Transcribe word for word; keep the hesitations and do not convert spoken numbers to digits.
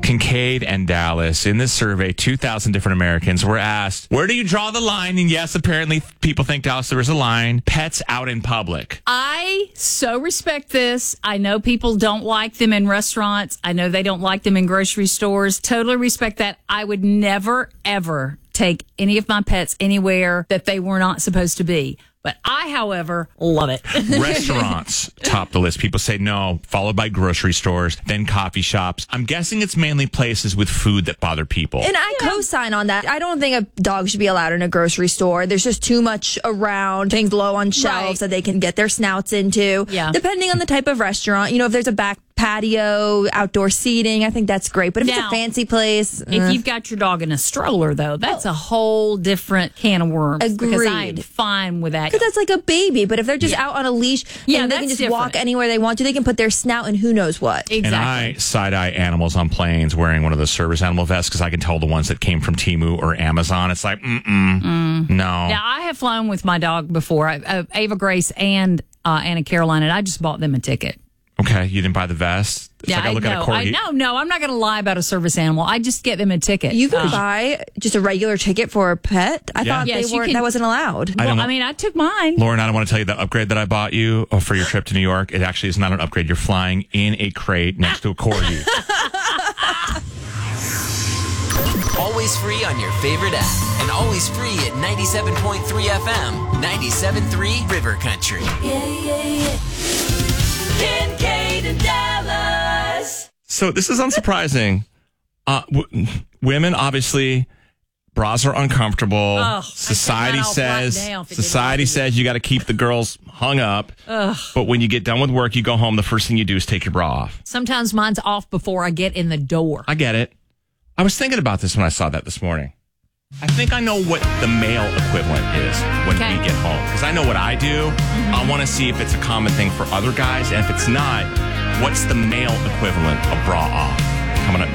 Kincaid and Dallas, in this survey, two thousand different Americans were asked, where do you draw the line? And yes, apparently people think, Dallas, there is a line. Pets out in public. I so respect this. I know people don't like them in restaurants. I know they don't like them in grocery stores. Totally respect that. I would never, ever take any of my pets anywhere that they were not supposed to be. But I, however, love it. Restaurants top the list. People say no, followed by grocery stores, then coffee shops. I'm guessing it's mainly places with food that bother people. And I yeah. co-sign on that. I don't think a dog should be allowed in a grocery store. There's just too much around, things low on shelves right. that they can get their snouts into. Yeah. Depending on the type of restaurant. You know, if there's a back patio, outdoor seating, I think that's great. But if now, it's a fancy place... If uh, you've got your dog in a stroller, though, that's oh. a whole different can of worms. Agreed. Because I'm fine with that. Because that's like a baby. But if they're just yeah. out on a leash yeah, and they can just different. walk anywhere they want to, they can put their snout in who knows what. Exactly. And I side-eye animals on planes wearing one of the service animal vests because I can tell the ones that came from Temu or Amazon. It's like, mm-mm, mm. no. Now, I have flown with my dog before, uh, Ava Grace and uh, Anna Caroline, and I just bought them a ticket. Okay, you didn't buy the vest? It's yeah, like I look I at know. a corgi. I, no, no, I'm not going to lie about a service animal. I just get them a ticket. You can uh, buy just a regular ticket for a pet? I Yeah. thought Yes, they you weren't, can- that wasn't allowed. I well, don't I mean, I took mine. Lauren, I don't want to tell you the upgrade that I bought you oh, for your trip to New York. It actually is not an upgrade. You're flying in a crate next to a corgi. Always free on your favorite app. And always free at ninety-seven point three F M. ninety-seven point three River Country. Yeah, yeah, yeah. Kincaid and Dallas. So this is unsurprising. Uh, w- women, obviously, bras are uncomfortable. Ugh, society I'd take mine off right says now if it didn't society bother you. says you got to keep the girls hung up. Ugh. But when you get done with work, you go home. The first thing you do is take your bra off. Sometimes mine's off before I get in the door. I get it. I was thinking about this when I saw that this morning. I think I know what the male equivalent is when Okay. we get home. Because I know what I do. Mm-hmm. I want to see if it's a common thing for other guys. And if it's not, what's the male equivalent of bra off? Coming up